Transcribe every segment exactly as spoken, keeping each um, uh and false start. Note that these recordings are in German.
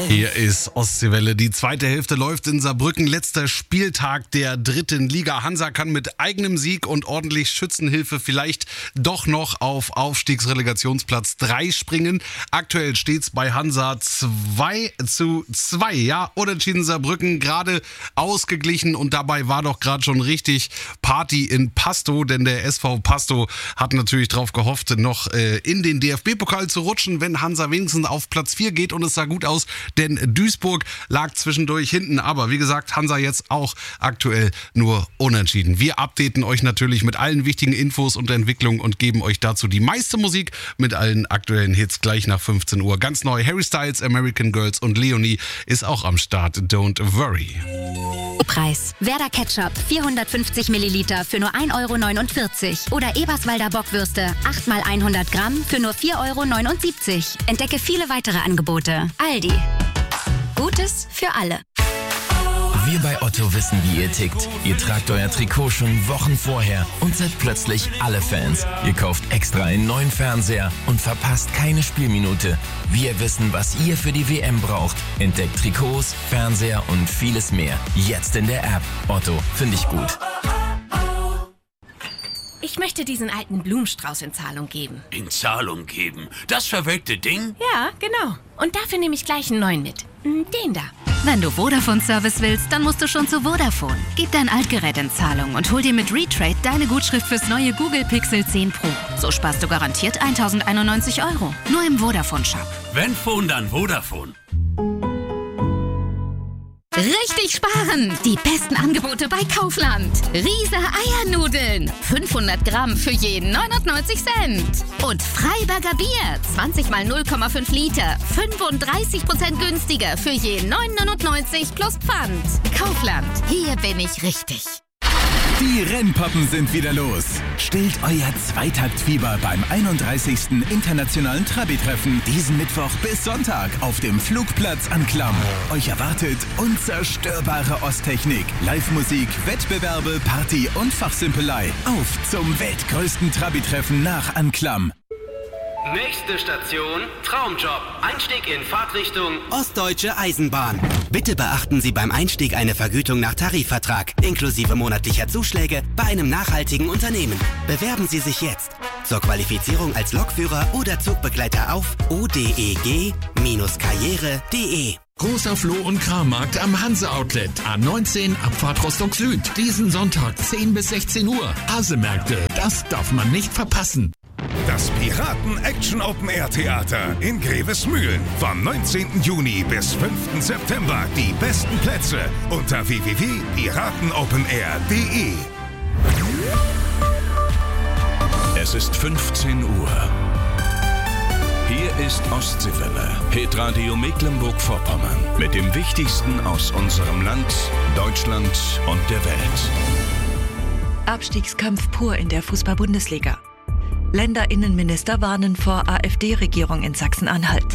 Hier ist Ostseewelle. Die zweite Hälfte läuft in Saarbrücken. Letzter Spieltag der dritten Liga. Hansa kann mit eigenem Sieg und ordentlich Schützenhilfe vielleicht doch noch auf Aufstiegsrelegationsplatz drei springen. Aktuell steht es bei Hansa zwei zu zwei. Ja, unentschieden Saarbrücken, gerade ausgeglichen. Und dabei war doch gerade schon richtig Party in Pasto. Denn der S V Pasto hat natürlich darauf gehofft, noch äh, in den D F B-Pokal zu rutschen, wenn Hansa wenigstens auf Platz vier geht. Und es sah gut aus, denn Duisburg lag zwischendurch hinten. Aber wie gesagt, Hansa jetzt auch aktuell nur unentschieden. Wir updaten euch natürlich mit allen wichtigen Infos und Entwicklungen und geben euch dazu die meiste Musik mit allen aktuellen Hits gleich nach fünfzehn Uhr. Ganz neu Harry Styles, American Girls und Leonie ist auch am Start. Don't worry. Preis. Werder Ketchup vierhundertfünfzig Milliliter für nur ein Euro neunundvierzig. Oder Eberswalder Bockwürste acht mal hundert Gramm für nur vier Euro neunundsiebzig. Entdecke viele weitere Angebote. Aldi. Gutes für alle. Wir bei Otto wissen, wie ihr tickt. Ihr tragt euer Trikot schon Wochen vorher und seid plötzlich alle Fans. Ihr kauft extra einen neuen Fernseher und verpasst keine Spielminute. Wir wissen, was ihr für die W M braucht. Entdeckt Trikots, Fernseher und vieles mehr. Jetzt in der App. Otto, finde ich gut. Ich möchte diesen alten Blumenstrauß in Zahlung geben. In Zahlung geben? Das verwelkte Ding? Ja, genau. Und dafür nehme ich gleich einen neuen mit. Den da. Wenn du Vodafone-Service willst, dann musst du schon zu Vodafone. Gib dein Altgerät in Zahlung und hol dir mit Retrade deine Gutschrift fürs neue Google Pixel zehn Pro. So sparst du garantiert tausendeinundneunzig Euro. Nur im Vodafone-Shop. Wenn Phone, dann Vodafone. Richtig sparen! Die besten Angebote bei Kaufland. Riese Eiernudeln. fünfhundert Gramm für jeden neunundneunzig Cent. Und Freiberger Bier. zwanzig mal null Komma fünf Liter. fünfunddreißig Prozent günstiger für jeden neun neunundneunzig plus Pfand. Kaufland. Hier bin ich richtig. Die Rennpappen sind wieder los. Stillt euer Zweitaktfieber beim einunddreißigsten Internationalen Trabi-Treffen diesen Mittwoch bis Sonntag auf dem Flugplatz Anklam. Euch erwartet unzerstörbare Osttechnik, Live-Musik, Wettbewerbe, Party und Fachsimpelei. Auf zum weltgrößten Trabi-Treffen nach Anklam. Nächste Station, Traumjob. Einstieg in Fahrtrichtung Ostdeutsche Eisenbahn. Bitte beachten Sie beim Einstieg eine Vergütung nach Tarifvertrag, inklusive monatlicher Zuschläge bei einem nachhaltigen Unternehmen. Bewerben Sie sich jetzt zur Qualifizierung als Lokführer oder Zugbegleiter auf o d e g karriere punkt de. Großer Floh- und Krammarkt am Hanse-Outlet. A neunzehn, Abfahrt Rostock Süd. Diesen Sonntag zehn bis sechzehn Uhr. Hase-Märkte, das darf man nicht verpassen. Das Piraten-Action-Open-Air-Theater in Grevesmühlen. Vom neunzehnten Juni bis fünften September. Die besten Plätze unter w w w punkt piratenopenair punkt de. Es ist fünfzehn Uhr. Hier ist Ostseewelle, Hitradio Mecklenburg-Vorpommern. Mit dem Wichtigsten aus unserem Land, Deutschland und der Welt. Abstiegskampf pur in der Fußball-Bundesliga. Länderinnenminister warnen vor AfD-Regierung in Sachsen-Anhalt.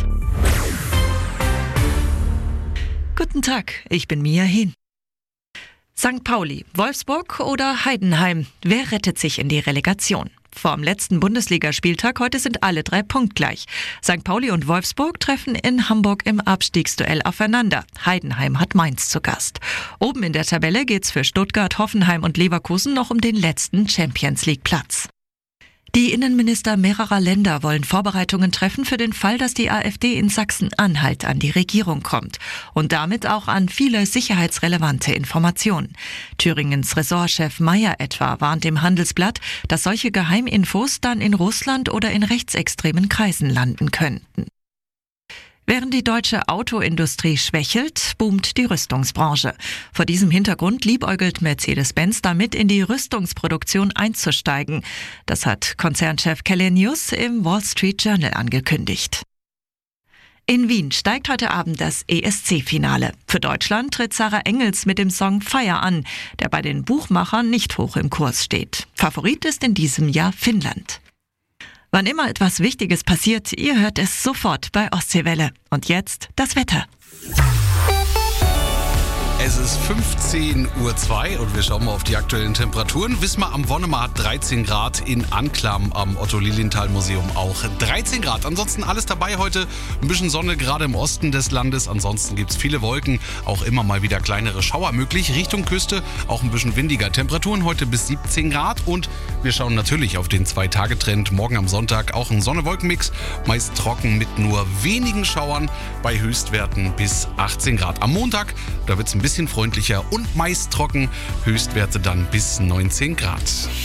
Guten Tag, ich bin Mia Hehn. Sankt Pauli, Wolfsburg oder Heidenheim? Wer rettet sich in die Relegation? Vorm letzten Bundesligaspieltag heute sind alle drei punktgleich. Sankt Pauli und Wolfsburg treffen in Hamburg im Abstiegsduell aufeinander. Heidenheim hat Mainz zu Gast. Oben in der Tabelle geht's für Stuttgart, Hoffenheim und Leverkusen noch um den letzten Champions-League-Platz. Die Innenminister mehrerer Länder wollen Vorbereitungen treffen für den Fall, dass die AfD in Sachsen-Anhalt an die Regierung kommt und damit auch an viele sicherheitsrelevante Informationen. Thüringens Ressortchef Mayer etwa warnt im Handelsblatt, dass solche Geheiminfos dann in Russland oder in rechtsextremen Kreisen landen könnten. Während die deutsche Autoindustrie schwächelt, boomt die Rüstungsbranche. Vor diesem Hintergrund liebäugelt Mercedes-Benz damit, in die Rüstungsproduktion einzusteigen. Das hat Konzernchef Källenius im Wall Street Journal angekündigt. In Wien steigt heute Abend das E S C-Finale. Für Deutschland tritt Sarah Engels mit dem Song Fire an, der bei den Buchmachern nicht hoch im Kurs steht. Favorit ist in diesem Jahr Finnland. Wann immer etwas Wichtiges passiert, ihr hört es sofort bei Ostseewelle. Und jetzt das Wetter. Es ist fünfzehn Uhr zwei und wir schauen mal auf die aktuellen Temperaturen. Wismar am Wonnemar hat dreizehn Grad, in Anklam am Otto-Lilienthal-Museum auch dreizehn Grad. Ansonsten alles dabei heute, ein bisschen Sonne, gerade im Osten des Landes. Ansonsten gibt es viele Wolken, auch immer mal wieder kleinere Schauer möglich. Richtung Küste auch ein bisschen windiger. Temperaturen heute bis siebzehn Grad und wir schauen natürlich auf den Zwei-Tage-Trend. Morgen am Sonntag auch ein Sonne-Wolken-Mix, meist trocken mit nur wenigen Schauern bei Höchstwerten bis achtzehn Grad. Am Montag, da wird es ein bisschen freundlicher und meist trocken, Höchstwerte dann bis neunzehn Grad.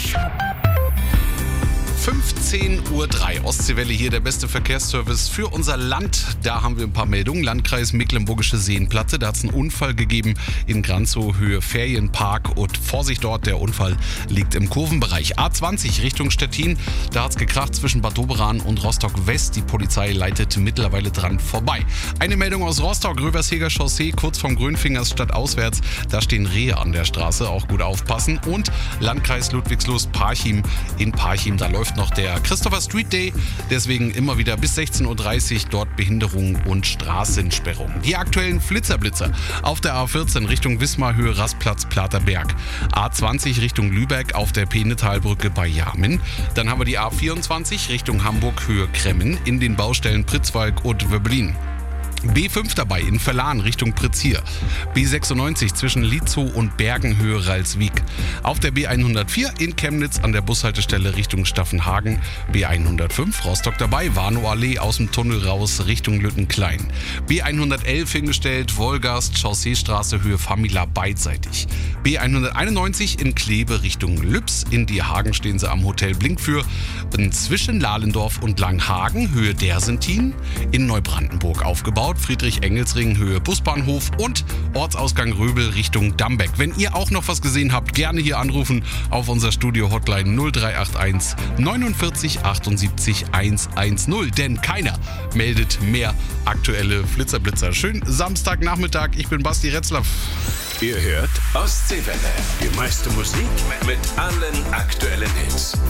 fünfzehn Uhr drei, Ostseewelle hier, der beste Verkehrsservice für unser Land. Da haben wir ein paar Meldungen. Landkreis Mecklenburgische Seenplatte, da hat es einen Unfall gegeben in Granzow, Höhe Ferienpark und Vorsicht dort, der Unfall liegt im Kurvenbereich. A zwanzig Richtung Stettin, da hat es gekracht zwischen Bad Doberan und Rostock West. Die Polizei leitet mittlerweile dran vorbei. Eine Meldung aus Rostock, Röversheger Chaussee, kurz vom Grünfingers stadtauswärts, da stehen Rehe an der Straße, auch gut aufpassen. Und Landkreis Ludwigslust Parchim, in Parchim, da läuft noch der Christopher Street Day, deswegen immer wieder bis sechzehn Uhr dreißig dort Behinderung und Straßensperrung. Die aktuellen Flitzerblitzer auf der A vierzehn Richtung Wismar, Höhe Rastplatz Platerberg. A zwanzig Richtung Lübeck auf der Peenetalbrücke bei Jamin. Dann haben wir die A vierundzwanzig Richtung Hamburg, Höhe Kremmen in den Baustellen Pritzwalk und Wöblin. B fünf dabei in Verlan Richtung Pritzhier. B sechsundneunzig zwischen Lietzow und Bergen, Höhe Ralswiek. Auf der B hundertvier in Chemnitz an der Bushaltestelle Richtung Staffenhagen. B hundertfünf Rostock dabei, Warnow Allee aus dem Tunnel raus Richtung Lüttenklein. B hundertelf hingestellt, Wolgast, Chausseestraße, Höhe Famila beidseitig. B hunderteinundneunzig in Kleve Richtung Lübs. In die Hagen stehen sie am Hotel Blinkfür. Zwischen Lahlendorf und Langhagen, Höhe Dersentin. In Neubrandenburg aufgebaut. Friedrich-Engelsring, Höhe Busbahnhof und Ortsausgang Röbel Richtung Dambeck. Wenn ihr auch noch was gesehen habt, gerne hier anrufen auf unser Studio-Hotline null drei acht eins neunundvierzig achtundsiebzig hundertzehn, denn keiner meldet mehr aktuelle Flitzerblitzer. Schönen Samstagnachmittag, ich bin Basti Retzlaff. Ihr hört Ostseewelle, die meiste Musik mit allen aktuellen Hits.